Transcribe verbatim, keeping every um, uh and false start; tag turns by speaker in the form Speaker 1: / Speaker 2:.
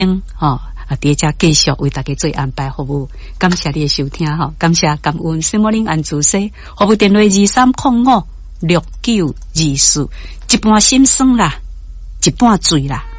Speaker 1: 嗯，吼、哦。啊！伫遮继续为大家做安排服务，感谢你的收听吼，感谢感恩圣母灵安主西，服务电话二三零五六九二四，一半心酸啦，一半醉啦。